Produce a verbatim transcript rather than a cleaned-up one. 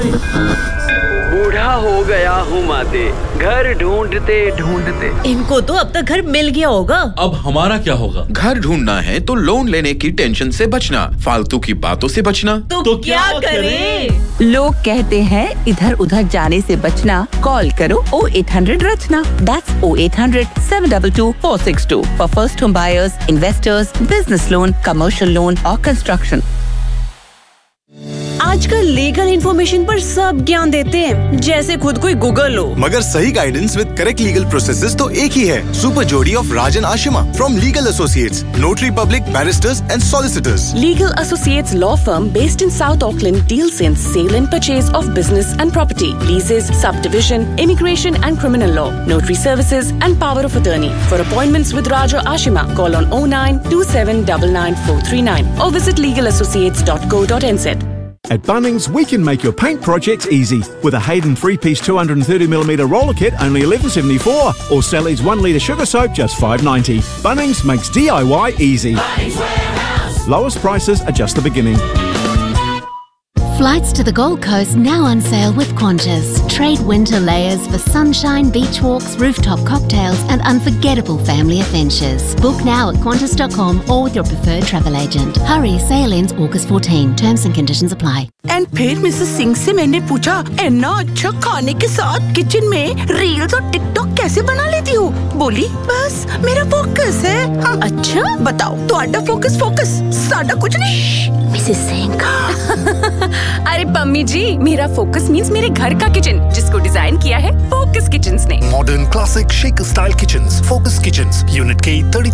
बूढ़ा हो गया हूँ माते, घर ढूंढते ढूंढते। इनको तो अब तक घर मिल गया होगा। अब हमारा क्या होगा? घर ढूंढना है तो लोन लेने की टेंशन से बचना, फालतू की बातों से बचना। तो, तो क्या, क्या करें? लोग कहते हैं इधर उधर जाने से बचना, कॉल करो ओ eight hundred Rachna. That's O eight hundred seven to to four six to for first home buyers, investors, business loan, commercial loan or construction. आजकल लीगल इन्फॉर्मेशन पर सब ज्ञान देते हैं, जैसे खुद कोई गूगल हो। मगर सही guidance with correct legal processes तो एक ही है। सुपर जोड़ी of Rajan Ashima from legal associates, notary public, barrister's and solicitors. Legal Associates Law Firm based in South Auckland deals in sale and purchase of business and property, leases, subdivision, immigration and criminal law, notary services and power of attorney. For appointments with Raja Ashima, call on oh nine two seven nine nine four three nine or visit legal associates dot co dot n z. At Bunnings, we can make your paint projects easy with a Hayden three-piece two hundred thirty millimetre roller kit only eleven seventy-four, or Sally's one litre sugar soap just five ninety. Bunnings makes D I Y easy. Lowest prices are just the beginning. Flights to the Gold Coast now on sale with Qantas. Trade winter layers for sunshine, beach walks, rooftop cocktails and unforgettable family adventures. Book now at qantas dot com or with your preferred travel agent. Hurry, sale ends August fourteenth. Terms and conditions apply. And फिर Mrs Singh से मैंने पूछा, इतना अच्छा खाने के साथ kitchen में रील्स और टिकटॉक कैसे बना लेती हो? बोली, बस मेरा फोकस है। हाँ, अच्छा बताओ, तो आडा फोकस फोकस साडा कुछ नहीं। मिसेस सिंह अरे पम्मी जी, मेरा फोकस मींस मेरे घर का किचन, जिसको डिजाइन किया है फोकस किचन्स ने। Modern classic shaker style kitchens, focus kitchens, unit के थर्टी